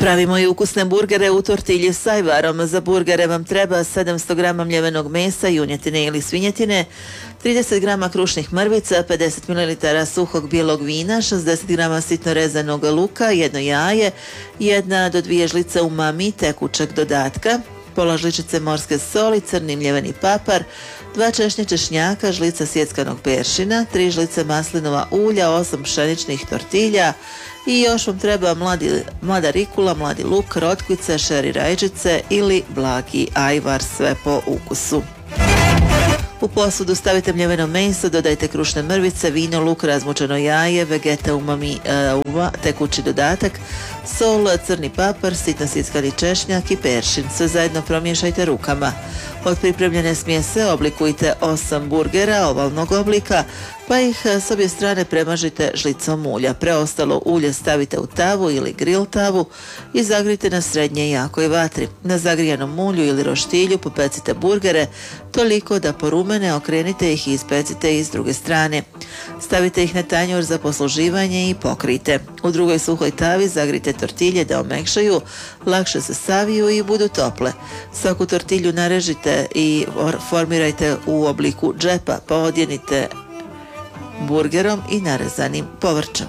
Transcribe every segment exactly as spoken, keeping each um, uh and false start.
Pravimo i ukusne burgere u tortilji s ajvarom. Za burgere vam treba sedamsto grama mljevenog mesa, junjetine ili svinjetine, trideset grama krušnih mrvica, pedeset mililitara suhog bijelog vina, šezdeset grama sitno rezanog luka, jedno jaje, jedna do dvije žlice umami tekućeg dodatka, pola žličice morske soli, crni mljeveni papar, dva češnje češnjaka, žlica sjeckanog peršina, tri žlice maslinova ulja, osam pšeničnih tortilja i još vam treba mladi, mlada rikula, mladi luk, rotkvice, šeri rajčice ili blagi ajvar, sve po ukusu. U posudu stavite mljeveno meso, dodajte krušne mrvice, vino, luk, razmučeno jaje, vegeta umami uh, uva, tekući dodatak, sol, crni papar, sitno sjeckani češnjak i peršin. Sve zajedno promiješajte rukama. Od pripremljene smjese oblikujte osam burgera ovalnog oblika, pa ih s obje strane premažite žlicom ulja. Preostalo ulje stavite u tavu ili grill tavu i zagrijte na srednje jakoj vatri. Na zagrijanom mulju ili roštilju popecite burgere toliko da porumene, okrenite ih i ispecite ih s druge strane. Stavite ih na tanjur za posluživanje i pokrijte. U drugoj suhoj tavi zagrijte tortilje da omekšaju, lakše se saviju i budu tople. Svaku tortilju narežite i formirajte u obliku džepa, pa odjenite burgerom i narezanim povrćem.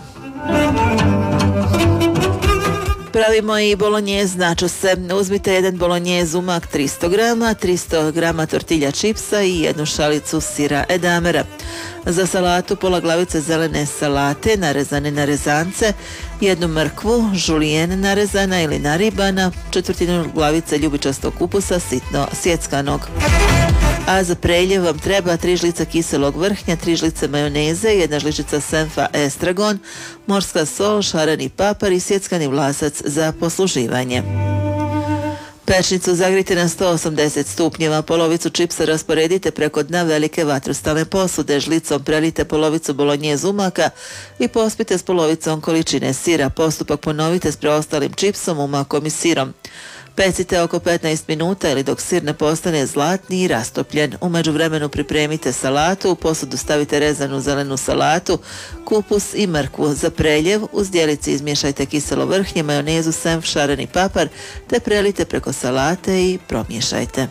Pravimo i bolonjez načose. Uzmite jedan bolonjez umak tristo grama, tristo grama tortilja čipsa i jednu šalicu sira edamera. Za salatu pola glavice zelene salate narezane na rezance, jednu mrkvu, žulijen narezana ili naribana, četvrtinu glavice ljubičastog kupusa sitno sjeckanog. A za preljev vam treba tri žlice kiselog vrhnja, tri žlice majoneze, jedna žličica senfa estragon, morska sol, šareni papar i sjeckani vlasac za posluživanje. Pečnicu zagrijte na sto osamdeset stupnjeva, polovicu čipsa rasporedite preko dna velike vatrostalne posude, žlicom prelijte polovicu bolonjez umaka i pospite s polovicom količine sira. Postupak ponovite s preostalim čipsom, umakom i sirom. Pecite oko petnaest minuta ili dok sir ne postane zlatni i rastopljen. U međuvremenu pripremite salatu, u posudu stavite rezanu zelenu salatu, kupus i mrkvu. Za preljev uz djelici izmiješajte kiselo vrhnje, majonezu, senf, šareni papar te prelite preko salate i promiješajte.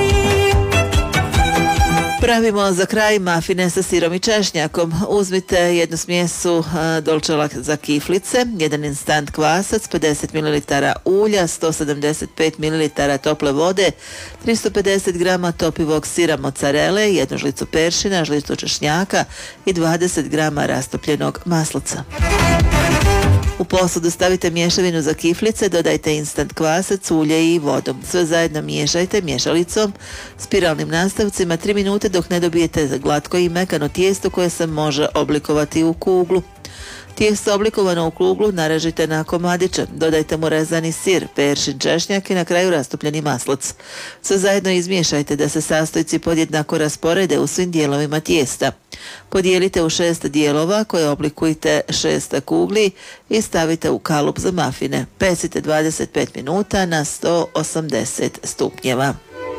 Pravimo za kraj mafine sa sirom i češnjakom. Uzmite jednu smjesu dolčela za kiflice, jedan instant kvasac, pedeset mililitara ulja, sto sedamdeset pet mililitara tople vode, tristo pedeset grama topivog sira mozzarele, jednu žlicu peršina, žlicu češnjaka i dvadeset grama rastopljenog maslaca. U posudu stavite mješavinu za kiflice, dodajte instant kvasac, ulje i vodu. Sve zajedno miješajte mješalicom, spiralnim nastavcima tri minute dok ne dobijete glatko i mekano tijesto koje se može oblikovati u kuglu. Tijesto oblikovano u kuglu narežite na komadiće, dodajte mu rezani sir, peršin, češnjak i na kraju rastopljeni maslac. Sve zajedno izmiješajte da se sastojci podjednako rasporede u svim dijelovima tijesta. Podijelite u šest dijelova koje oblikujte šest kugli i stavite u kalup za mafine. Pecite dvadeset pet minuta na sto osamdeset stupnjeva.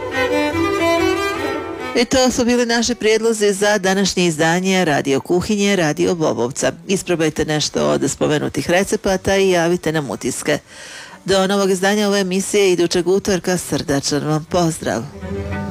I to su bili naši prijedlozi za današnje izdanje Radio Kuhinje, Radio Bobovca. Isprobajte nešto od spomenutih recepata i javite nam utiske. Do novog izdanja ove emisije idućeg utorka srdačan vam pozdrav.